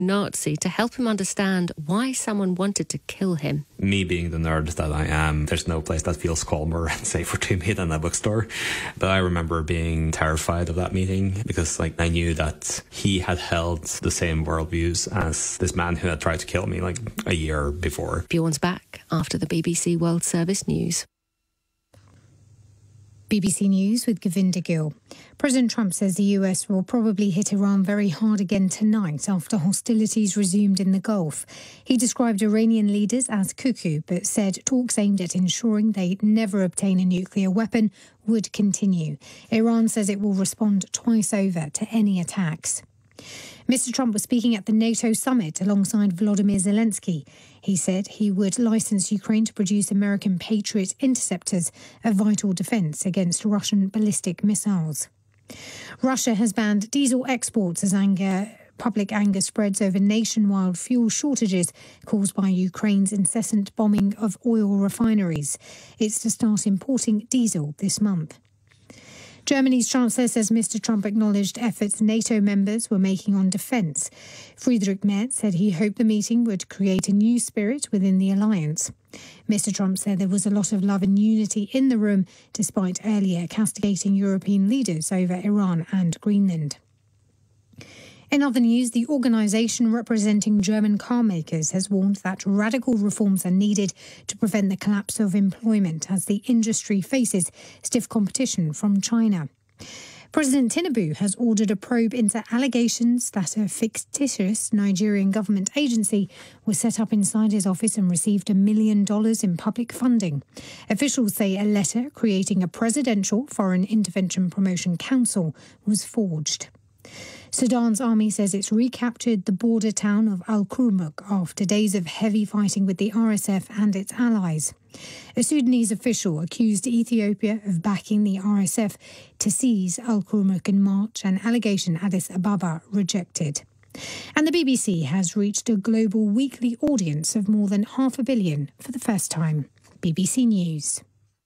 Nazi to help him understand why someone wanted to kill him. Me being the nerd that I am, there's no place that feels calmer and safer to me than a bookstore. But I remember being terrified of that meeting because I knew that he had held the same worldviews as this man who had tried to kill me a year before. Bjorn's back after the BBC World Service News. BBC News with Govinda Gill. President Trump says the US will probably hit Iran very hard again tonight after hostilities resumed in the Gulf. He described Iranian leaders as cuckoo, but said talks aimed at ensuring they never obtain a nuclear weapon would continue. Iran says it will respond twice over to any attacks. Mr. Trump was speaking at the NATO summit alongside Volodymyr Zelensky. He said he would license Ukraine to produce American Patriot interceptors, a vital defence against Russian ballistic missiles. Russia has banned diesel exports as public anger spreads over nationwide fuel shortages caused by Ukraine's incessant bombing of oil refineries. It's to start importing diesel this month. Germany's Chancellor says Mr. Trump acknowledged efforts NATO members were making on defence. Friedrich Merz said he hoped the meeting would create a new spirit within the alliance. Mr. Trump said there was a lot of love and unity in the room, despite earlier castigating European leaders over Iran and Greenland. In other news, the organisation representing German car makers has warned that radical reforms are needed to prevent the collapse of employment as the industry faces stiff competition from China. President Tinubu has ordered a probe into allegations that a fictitious Nigerian government agency was set up inside his office and received $1 million in public funding. Officials say a letter creating a Presidential Foreign Intervention Promotion Council was forged. Sudan's army says it's recaptured the border town of Al-Kurmuk after days of heavy fighting with the RSF and its allies. A Sudanese official accused Ethiopia of backing the RSF to seize Al-Kurmuk in March, an allegation Addis Ababa rejected. And the BBC has reached a global weekly audience of more than 500 million for the first time. BBC News.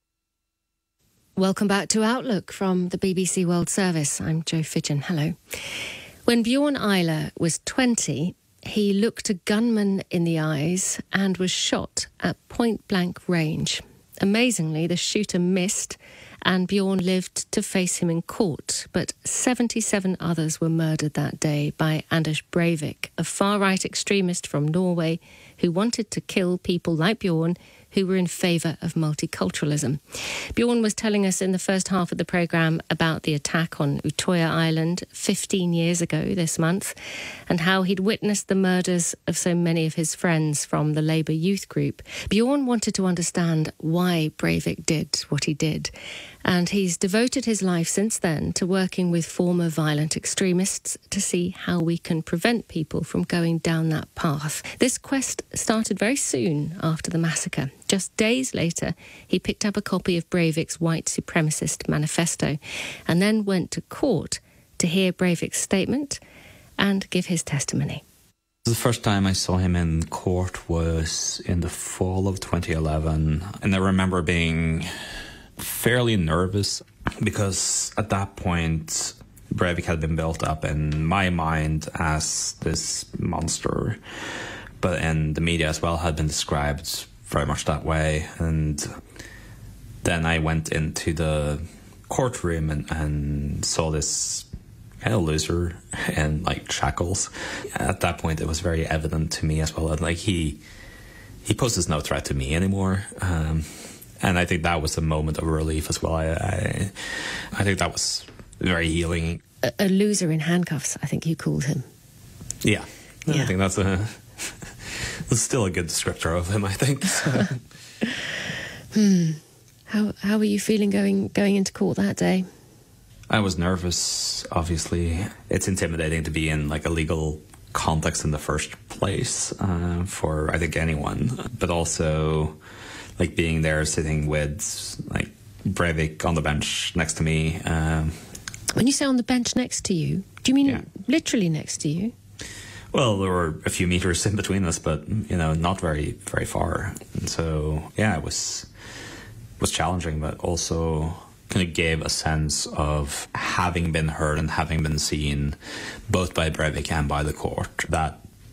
Welcome back to Outlook from the BBC World Service. I'm Jo Fidgen. Hello. When Bjorn Eiler was 20, he looked a gunman in the eyes and was shot at point-blank range. Amazingly, the shooter missed and Bjorn lived to face him in court. But 77 others were murdered that day by Anders Breivik, a far-right extremist from Norway who wanted to kill people like Bjorn who were in favour of multiculturalism. Bjorn was telling us in the first half of the programme about the attack on Utoya Island 15 years ago this month and how he'd witnessed the murders of so many of his friends from the Labour youth group. Bjorn wanted to understand why Breivik did what he did, and he's devoted his life since then to working with former violent extremists to see how we can prevent people from going down that path. This quest started very soon after the massacre. Just days later, he picked up a copy of Breivik's white supremacist manifesto and then went to court to hear Breivik's statement and give his testimony. The first time I saw him in court was in the fall of 2011, and I remember being fairly nervous because at that point Breivik had been built up in my mind as this monster, but in the media as well had been described very much that way. And then I went into the courtroom and saw this kind of loser in shackles. At that point it was very evident to me as well that he poses no threat to me anymore. And I think that was a moment of relief as well. I think that was very healing. A loser in handcuffs, I think you called him. Yeah. I think that's still a good descriptor of him, I think. How were you feeling going into court that day? I was nervous, obviously. It's intimidating to be in a legal context in the first place for, I think, anyone. But also being there sitting with Breivik on the bench next to me. When you say on the bench next to you, do you mean literally next to you? Well, there were a few meters in between us, but not very, very far. And so, it was challenging, but also kind of gave a sense of having been heard and having been seen both by Breivik and by the court, that